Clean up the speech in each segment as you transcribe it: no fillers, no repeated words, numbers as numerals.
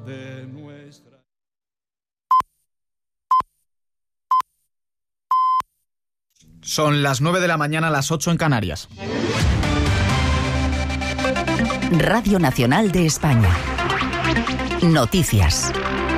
de nuestra... Son las 9 de la mañana, las 8 en Canarias. Radio Nacional de España. Noticias.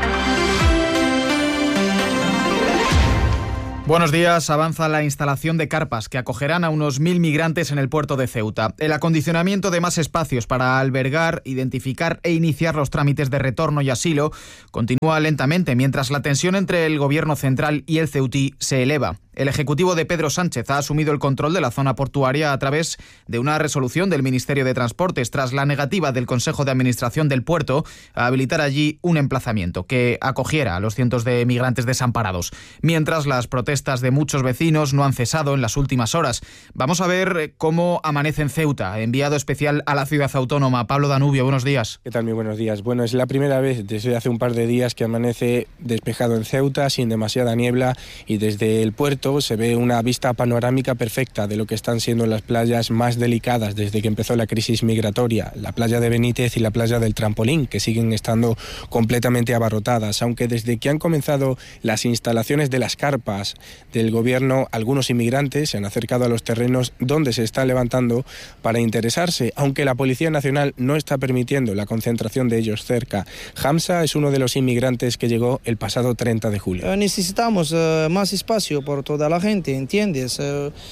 Buenos días. Avanza la instalación de carpas que acogerán a unos 1.000 migrantes en el puerto de Ceuta. El acondicionamiento de más espacios para albergar, identificar e iniciar los trámites de retorno y asilo continúa lentamente, mientras la tensión entre el gobierno central y el ceutí se eleva. El Ejecutivo de Pedro Sánchez ha asumido el control de la zona portuaria a través de una resolución del Ministerio de Transportes tras la negativa del Consejo de Administración del puerto a habilitar allí un emplazamiento que acogiera a los cientos de migrantes desamparados. Mientras, las protestas de muchos vecinos no han cesado en las últimas horas. Vamos a ver cómo amanece en Ceuta. Enviado especial a la ciudad autónoma, Pablo Danubio, buenos días. ¿Qué tal? Muy buenos días. Bueno, es la primera vez desde hace un par de días que amanece despejado en Ceuta, sin demasiada niebla, y desde el puerto se ve una vista panorámica perfecta de lo que están siendo las playas más delicadas desde que empezó la crisis migratoria, la playa de Benítez y la playa del Trampolín, que siguen estando completamente abarrotadas, aunque desde que han comenzado las instalaciones de las carpas del gobierno, algunos inmigrantes se han acercado a los terrenos donde se está levantando para interesarse, aunque la Policía Nacional no está permitiendo la concentración de ellos cerca. Hamza es uno de los inmigrantes que llegó el pasado 30 de julio. Necesitamos más espacio por toda la gente, ¿entiendes?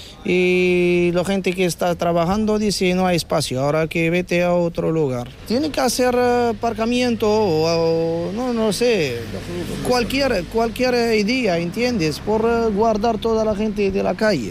Y la gente que está trabajando dice no hay espacio, ahora que vete a otro lugar. Tiene que hacer aparcamiento o no sé, cualquier idea, ¿entiendes? Por guardar toda la gente de la calle.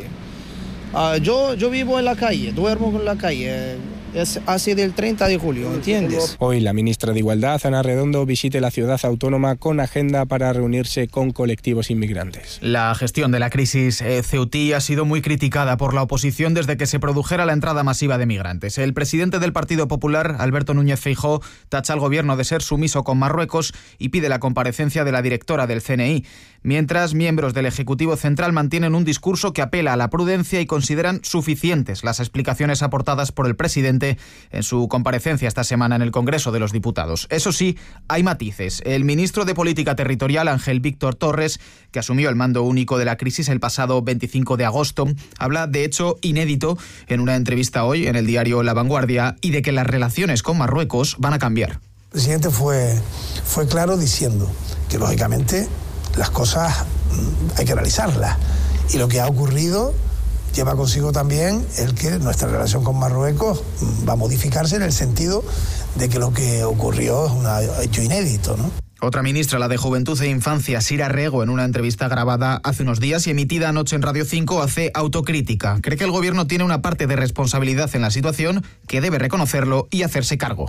Yo vivo en la calle, duermo en la calle. Es así del 30 de julio, ¿entiendes? Hoy la ministra de Igualdad, Ana Redondo, visite la ciudad autónoma con agenda para reunirse con colectivos inmigrantes. La gestión de la crisis ceutí ha sido muy criticada por la oposición desde que se produjera la entrada masiva de migrantes. El presidente del Partido Popular, Alberto Núñez Feijóo, tacha al gobierno de ser sumiso con Marruecos y pide la comparecencia de la directora del CNI. Mientras, miembros del Ejecutivo Central mantienen un discurso que apela a la prudencia y consideran suficientes las explicaciones aportadas por el presidente en su comparecencia esta semana en el Congreso de los Diputados. Eso sí, hay matices. El ministro de Política Territorial, Ángel Víctor Torres, que asumió el mando único de la crisis el pasado 25 de agosto, habla de hecho inédito en una entrevista hoy en el diario La Vanguardia y de que las relaciones con Marruecos van a cambiar. El presidente fue claro diciendo que lógicamente las cosas hay que analizarlas y lo que ha ocurrido lleva consigo también el que nuestra relación con Marruecos va a modificarse en el sentido de que lo que ocurrió es un hecho inédito, ¿no? Otra ministra, la de Juventud e Infancia, Sira Rego, en una entrevista grabada hace unos días y emitida anoche en Radio 5, hace autocrítica. Cree que el gobierno tiene una parte de responsabilidad en la situación, que debe reconocerlo y hacerse cargo.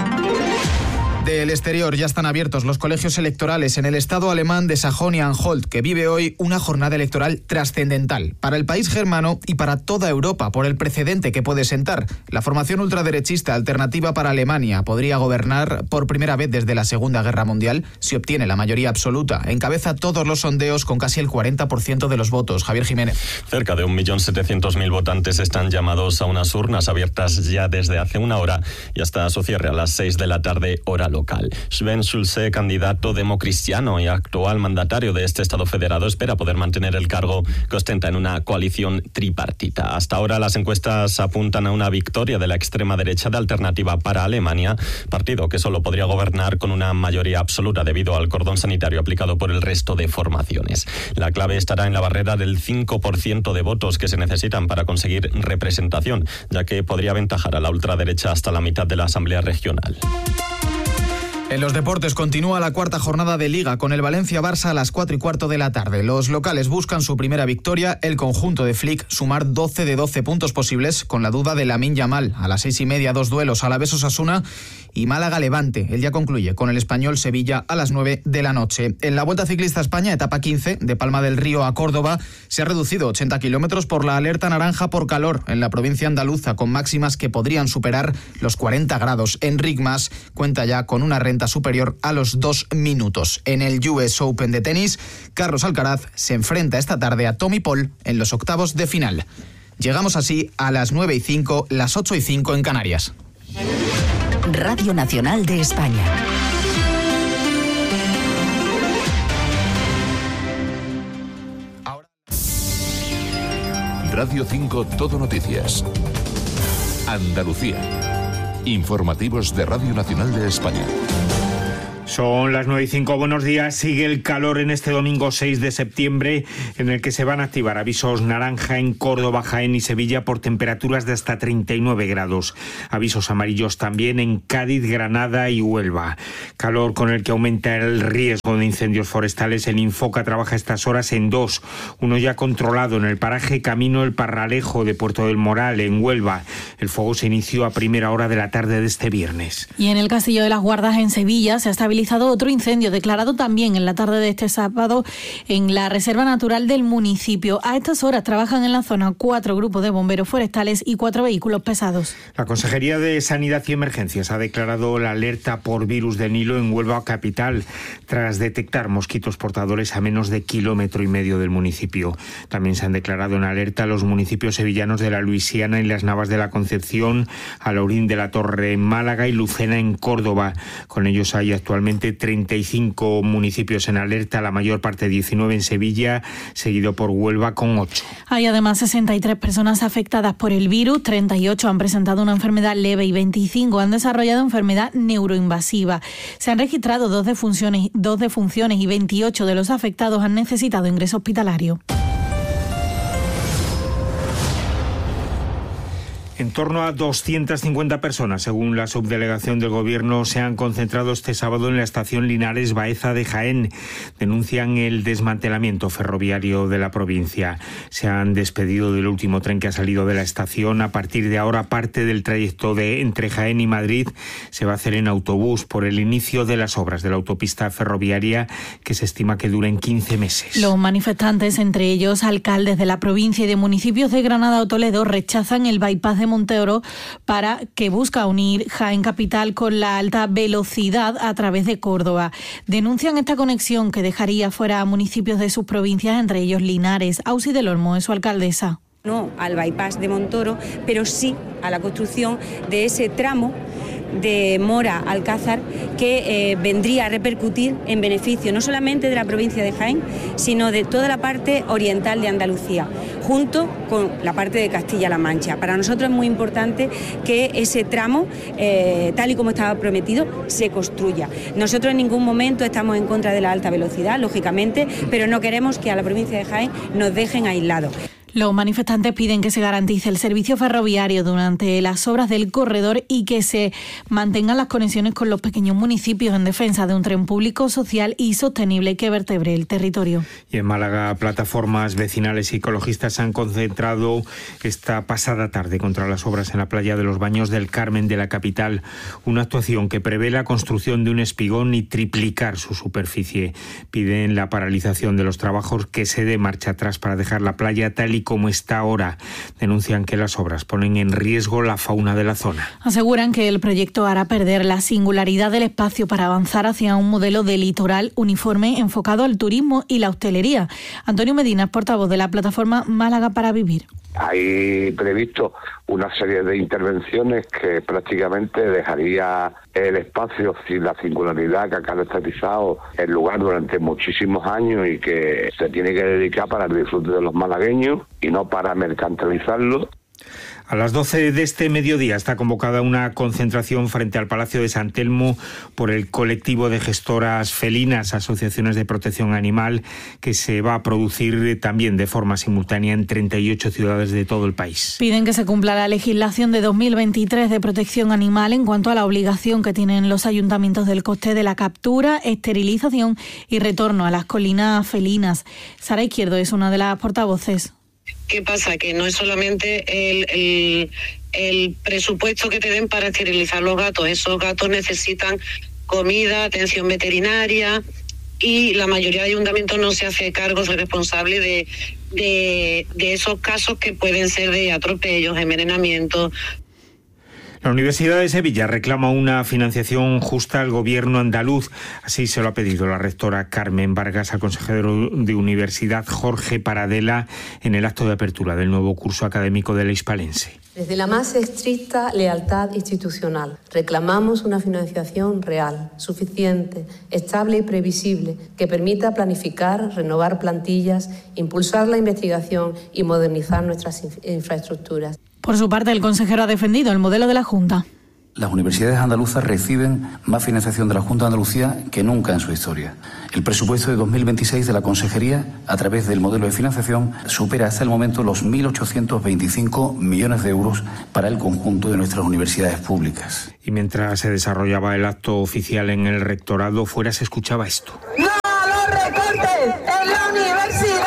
Del exterior ya están abiertos los colegios electorales en el estado alemán de Sajonia-Anhalt, que vive hoy una jornada electoral trascendental para el país germano y para toda Europa por el precedente que puede sentar. La formación ultraderechista Alternativa para Alemania podría gobernar por primera vez desde la Segunda Guerra Mundial si obtiene la mayoría absoluta. Encabeza todos los sondeos con casi el 40% de los votos. Javier Jiménez. Cerca de 1.700.000 votantes están llamados a unas urnas abiertas ya desde hace una hora y hasta su cierre a las 6 de la tarde, hora local. Sven Schulze, candidato democristiano y actual mandatario de este Estado federado, espera poder mantener el cargo que ostenta en una coalición tripartita. Hasta ahora las encuestas apuntan a una victoria de la extrema derecha de Alternativa para Alemania, partido que solo podría gobernar con una mayoría absoluta debido al cordón sanitario aplicado por el resto de formaciones. La clave estará en la barrera del 5% de votos que se necesitan para conseguir representación, ya que podría aventajar a la ultraderecha hasta la mitad de la Asamblea Regional. En los deportes continúa la cuarta jornada de Liga con el Valencia-Barça a las 4:15 de la tarde. Los locales buscan su primera victoria, el conjunto de Flick sumar 12 de 12 puntos posibles con la duda de Lamine Yamal. A las 6:30 dos duelos, Alavés-Osasuna y Málaga-Levante. El día concluye con el Español-Sevilla a las 9 de la noche. En la Vuelta Ciclista España, etapa 15, de Palma del Río a Córdoba, se ha reducido 80 kilómetros por la alerta naranja por calor en la provincia andaluza, con máximas que podrían superar los 40 grados. Enric Mas cuenta ya con una renta superior a los 2 minutos. En el US Open de tenis, Carlos Alcaraz se enfrenta esta tarde a Tommy Paul en los octavos de final. Llegamos así a las 9:05, las 8:05 en Canarias. Radio Nacional de España. Radio 5 Todo Noticias. Andalucía. Informativos de Radio Nacional de España. Son las 9:05, buenos días. Sigue el calor en este domingo 6 de septiembre, en el que se van a activar avisos naranja en Córdoba, Jaén y Sevilla por temperaturas de hasta 39 grados. Avisos amarillos también en Cádiz, Granada y Huelva. Calor con el que aumenta el riesgo de incendios forestales. El Infoca trabaja estas horas en dos. Uno ya controlado en el paraje Camino El Parralejo de Puerto del Moral, en Huelva. El fuego se inició a primera hora de la tarde de este viernes. Y en el Castillo de las Guardas, en Sevilla, se ha estabilizado otro incendio declarado también en la tarde de este sábado en la Reserva Natural del municipio. A estas horas trabajan en la zona 4 grupos de bomberos forestales y 4 vehículos pesados. La Consejería de Sanidad y Emergencias ha declarado la alerta por virus del Nilo en Huelva capital, tras detectar mosquitos portadores a menos de 1,5 kilómetros del municipio. También se han declarado en alerta los municipios sevillanos de La Luisiana y Las Navas de la Concepción, Alaurín de la Torre en Málaga y Lucena en Córdoba. Con ellos hay actualmente 35 municipios en alerta, la mayor parte 19 en Sevilla, seguido por Huelva con 8. Hay además 63 personas afectadas por el virus, 38 han presentado una enfermedad leve y 25 han desarrollado enfermedad neuroinvasiva. Se han registrado 2 defunciones y 28 de los afectados han necesitado ingreso hospitalario. En torno a 250 personas, según la subdelegación del Gobierno, se han concentrado este sábado en la estación Linares Baeza de Jaén. Denuncian el desmantelamiento ferroviario de la provincia. Se han despedido del último tren que ha salido de la estación. A partir de ahora, parte del trayecto entre Jaén y Madrid se va a hacer en autobús por el inicio de las obras de la autopista ferroviaria, que se estima que duren 15 meses. Los manifestantes, entre ellos alcaldes de la provincia y de municipios de Granada o Toledo, rechazan el bypass de Montoro que busca unir Jaén capital con la alta velocidad a través de Córdoba. Denuncian esta conexión que dejaría fuera a municipios de sus provincias, entre ellos Linares. Ausi del Olmo es su alcaldesa. No al bypass de Montoro, pero sí a la construcción de ese tramo de Mora-Alcázar que vendría a repercutir en beneficio no solamente de la provincia de Jaén, sino de toda la parte oriental de Andalucía, junto con la parte de Castilla-La Mancha. Para nosotros es muy importante que ese tramo, tal y como estaba prometido, se construya. Nosotros en ningún momento estamos en contra de la alta velocidad, lógicamente, pero no queremos que a la provincia de Jaén nos dejen aislados. Los manifestantes piden que se garantice el servicio ferroviario durante las obras del corredor y que se mantengan las conexiones con los pequeños municipios en defensa de un tren público, social y sostenible que vertebre el territorio. Y en Málaga, plataformas vecinales y ecologistas se han concentrado esta pasada tarde contra las obras en la playa de los Baños del Carmen de la capital. Una actuación que prevé la construcción de un espigón y triplicar su superficie. Piden la paralización de los trabajos, que se dé marcha atrás para dejar la playa tal y como está ahora. Denuncian que las obras ponen en riesgo la fauna de la zona. Aseguran que el proyecto hará perder la singularidad del espacio para avanzar hacia un modelo de litoral uniforme enfocado al turismo y la hostelería. Antonio Medina es portavoz de la plataforma Málaga para Vivir. Hay previsto una serie de intervenciones que prácticamente dejaría el espacio sin la singularidad que ha caracterizado el lugar durante muchísimos años y que se tiene que dedicar para el disfrute de los malagueños y no para mercantilizarlo. A las 12 de este mediodía está convocada una concentración frente al Palacio de San Telmo por el colectivo de gestoras felinas, asociaciones de protección animal, que se va a producir también de forma simultánea en 38 ciudades de todo el país. Piden que se cumpla la legislación de 2023 de protección animal en cuanto a la obligación que tienen los ayuntamientos del coste de la captura, esterilización y retorno a las colinas felinas. Sara Izquierdo es una de las portavoces. ¿Qué pasa? Que no es solamente el presupuesto que te den para esterilizar los gatos. Esos gatos necesitan comida, atención veterinaria y la mayoría de ayuntamientos no se hace cargo, soy responsable de esos casos que pueden ser de atropellos, envenenamientos. La Universidad de Sevilla reclama una financiación justa al gobierno andaluz. Así se lo ha pedido la rectora Carmen Vargas al consejero de Universidad Jorge Paradela en el acto de apertura del nuevo curso académico de la Hispalense. Desde la más estricta lealtad institucional, reclamamos una financiación real, suficiente, estable y previsible, que permita planificar, renovar plantillas, impulsar la investigación y modernizar nuestras infraestructuras. Por su parte, el consejero ha defendido el modelo de la Junta. Las universidades andaluzas reciben más financiación de la Junta de Andalucía que nunca en su historia. El presupuesto de 2026 de la Consejería, a través del modelo de financiación, supera hasta el momento los 1.825 millones de euros para el conjunto de nuestras universidades públicas. Y mientras se desarrollaba el acto oficial en el rectorado, fuera se escuchaba esto. ¡No a los recortes en la universidad!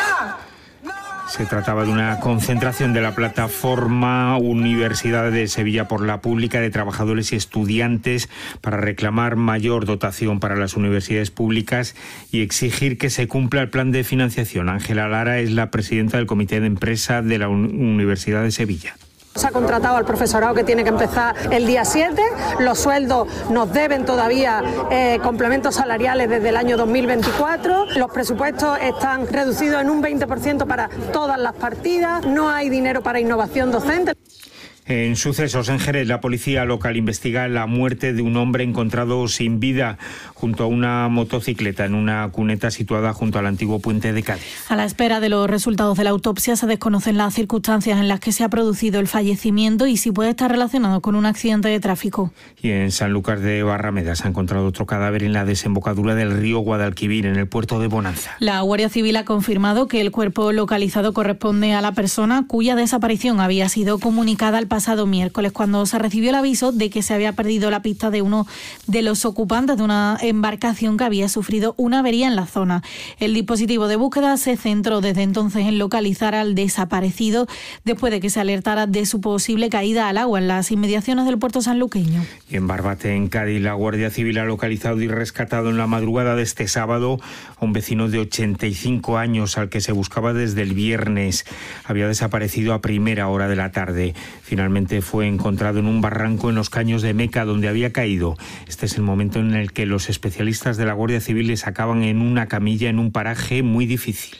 Se trataba de una concentración de la plataforma Universidad de Sevilla por la Pública de trabajadores y estudiantes para reclamar mayor dotación para las universidades públicas y exigir que se cumpla el plan de financiación. Ángela Lara es la presidenta del Comité de Empresa de la Universidad de Sevilla. Se ha contratado al profesorado que tiene que empezar el día 7, los sueldos nos deben todavía complementos salariales desde el año 2024, los presupuestos están reducidos en un 20% para todas las partidas, no hay dinero para innovación docente. En sucesos en Jerez, la policía local investiga la muerte de un hombre encontrado sin vida junto a una motocicleta en una cuneta situada junto al antiguo puente de Cádiz. A la espera de los resultados de la autopsia se desconocen las circunstancias en las que se ha producido el fallecimiento y si puede estar relacionado con un accidente de tráfico. Y en Sanlúcar de Barrameda se ha encontrado otro cadáver en la desembocadura del río Guadalquivir, en el puerto de Bonanza. La Guardia Civil ha confirmado que el cuerpo localizado corresponde a la persona cuya desaparición había sido comunicada al pasado miércoles, cuando se recibió el aviso de que se había perdido la pista de uno de los ocupantes de una embarcación que había sufrido una avería en la zona. El dispositivo de búsqueda se centró desde entonces en localizar al desaparecido después de que se alertara de su posible caída al agua en las inmediaciones del puerto sanluqueño. Y en Barbate, en Cádiz, la Guardia Civil ha localizado y rescatado en la madrugada de este sábado a un vecino de 85 años al que se buscaba desde el viernes. Había desaparecido a primera hora de la tarde. Finalmente fue encontrado en un barranco en los Caños de Meca, donde había caído. Este es el momento en el que los especialistas de la Guardia Civil le sacaban en una camilla en un paraje muy difícil.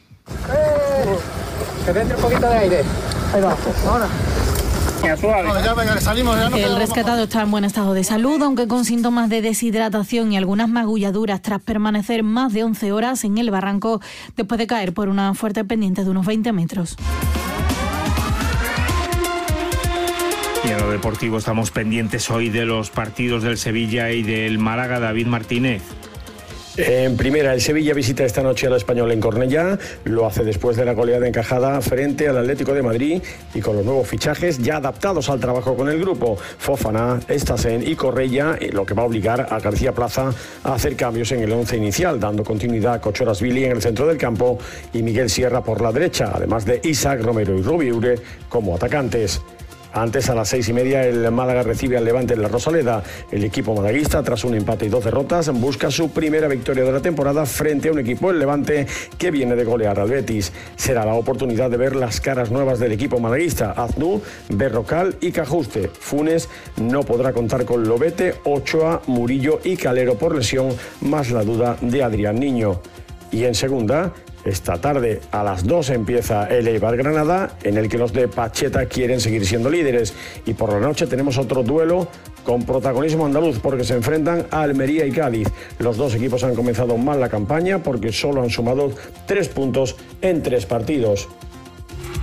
Que entre un poquito de aire. Ahí va, ahora. El rescatado está en buen estado de salud, aunque con síntomas de deshidratación y algunas magulladuras tras permanecer más de 11 horas en el barranco después de caer por una fuerte pendiente de unos 20 metros. Y en lo deportivo estamos pendientes hoy de los partidos del Sevilla y del Málaga. David Martínez. En primera, el Sevilla visita esta noche al Español en Cornellá. Lo hace después de la goleada encajada frente al Atlético de Madrid y con los nuevos fichajes ya adaptados al trabajo con el grupo. Fofana, Estasen y Correia, lo que va a obligar a García Plaza a hacer cambios en el once inicial, dando continuidad a Cochorasvili en el centro del campo y Miguel Sierra por la derecha, además de Isaac Romero y Rubiure como atacantes. Antes, a las 6:30, el Málaga recibe al Levante en la Rosaleda. El equipo malaguista, tras un empate y 2 derrotas, busca su primera victoria de la temporada frente a un equipo, el Levante, que viene de golear al Betis. Será la oportunidad de ver las caras nuevas del equipo malaguista: Aznu, Berrocal y Cajuste. Funes no podrá contar con Lobete, Ochoa, Murillo y Calero por lesión, más la duda de Adrián Niño. Y en segunda, esta tarde a las 2 empieza el Eibar Granada, en el que los de Pacheta quieren seguir siendo líderes. Y por la noche tenemos otro duelo con protagonismo andaluz, porque se enfrentan a Almería y Cádiz. Los dos equipos han comenzado mal la campaña porque solo han sumado 3 puntos en 3 partidos.